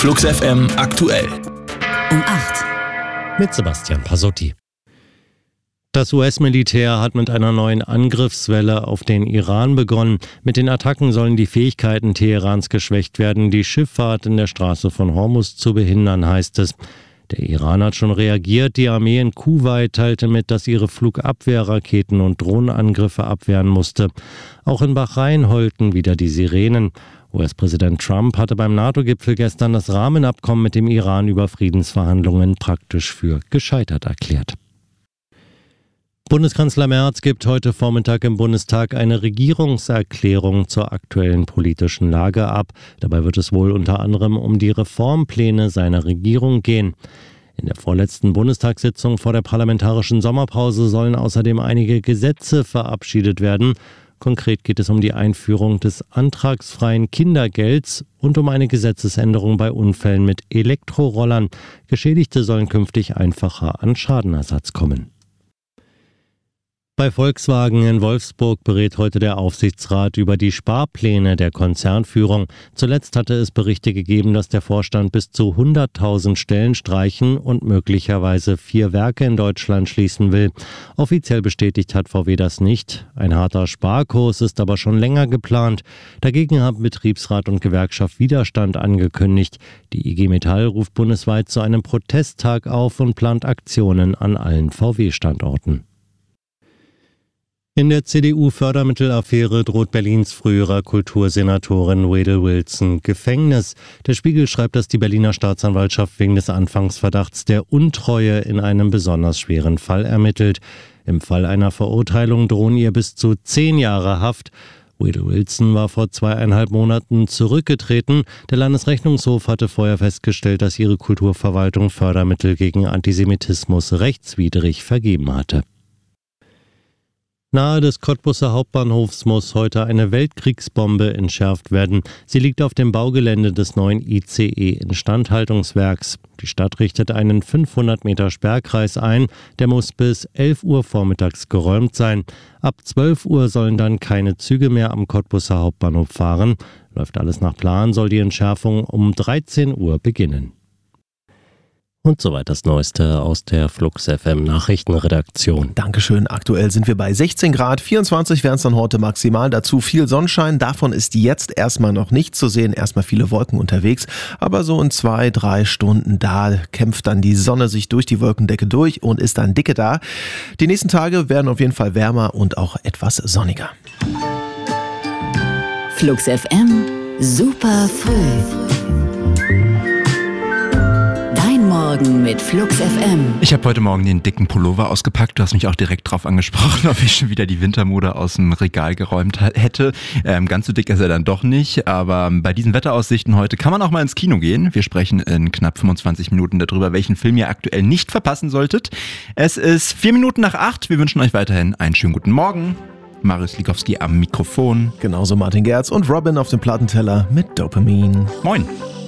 Flux FM aktuell. Um 8. Mit Sebastian Pasotti. Das US-Militär hat mit einer neuen Angriffswelle auf den Iran begonnen. Mit den Attacken sollen die Fähigkeiten Teherans geschwächt werden, die Schifffahrt in der Straße von Hormuz zu behindern, heißt es. Der Iran hat schon reagiert. Die Armee in Kuwait teilte mit, dass ihre Flugabwehrraketen und Drohnenangriffe abwehren musste. Auch in Bahrain heulten wieder die Sirenen. US-Präsident Trump hatte beim NATO-Gipfel gestern das Rahmenabkommen mit dem Iran über Friedensverhandlungen praktisch für gescheitert erklärt. Bundeskanzler Merz gibt heute Vormittag im Bundestag eine Regierungserklärung zur aktuellen politischen Lage ab. Dabei wird es wohl unter anderem um die Reformpläne seiner Regierung gehen. In der vorletzten Bundestagssitzung vor der parlamentarischen Sommerpause sollen außerdem einige Gesetze verabschiedet werden. Konkret geht es um die Einführung des antragsfreien Kindergelds und um eine Gesetzesänderung bei Unfällen mit Elektrorollern. Geschädigte sollen künftig einfacher an Schadenersatz kommen. Bei Volkswagen in Wolfsburg berät heute der Aufsichtsrat über die Sparpläne der Konzernführung. Zuletzt hatte es Berichte gegeben, dass der Vorstand bis zu 100.000 Stellen streichen und möglicherweise 4 Werke in Deutschland schließen will. Offiziell bestätigt hat VW das nicht. Ein harter Sparkurs ist aber schon länger geplant. Dagegen haben Betriebsrat und Gewerkschaft Widerstand angekündigt. Die IG Metall ruft bundesweit zu einem Protesttag auf und plant Aktionen an allen VW-Standorten. In der CDU-Fördermittelaffäre droht Berlins früherer Kultursenatorin Wedel Wilson Gefängnis. Der Spiegel schreibt, dass die Berliner Staatsanwaltschaft wegen des Anfangsverdachts der Untreue in einem besonders schweren Fall ermittelt. Im Fall einer Verurteilung drohen ihr bis zu 10 Jahre Haft. Wedel Wilson war vor 2,5 Monaten zurückgetreten. Der Landesrechnungshof hatte vorher festgestellt, dass ihre Kulturverwaltung Fördermittel gegen Antisemitismus rechtswidrig vergeben hatte. Nahe des Cottbuser Hauptbahnhofs muss heute eine Weltkriegsbombe entschärft werden. Sie liegt auf dem Baugelände des neuen ICE-Instandhaltungswerks. Die Stadt richtet einen 500 Meter Sperrkreis ein. Der muss bis 11 Uhr vormittags geräumt sein. Ab 12 Uhr sollen dann keine Züge mehr am Cottbuser Hauptbahnhof fahren. Läuft alles nach Plan, soll die Entschärfung um 13 Uhr beginnen. Und soweit das Neueste aus der Flux FM Nachrichtenredaktion. Dankeschön. Aktuell sind wir bei 16 Grad, 24 wären es dann heute maximal. Dazu viel Sonnenschein. Davon ist jetzt erstmal noch nichts zu sehen. Erstmal viele Wolken unterwegs. Aber so in 2-3 Stunden, da kämpft dann die Sonne sich durch die Wolkendecke durch und ist dann dicke da. Die nächsten Tage werden auf jeden Fall wärmer und auch etwas sonniger. Flux FM, super früh. Morgen mit Flux FM. Ich habe heute Morgen den dicken Pullover ausgepackt. Du hast mich auch direkt drauf angesprochen, ob ich schon wieder die Wintermode aus dem Regal geräumt hätte. Ganz so dick ist er dann doch nicht. Aber bei diesen Wetteraussichten heute kann man auch mal ins Kino gehen. Wir sprechen in knapp 25 Minuten darüber, welchen Film ihr aktuell nicht verpassen solltet. Es ist 4 Minuten nach 8. Wir wünschen euch weiterhin einen schönen guten Morgen. Marius Likowski am Mikrofon. Genauso Martin Gerz und Robin auf dem Plattenteller mit Dopamin. Moin.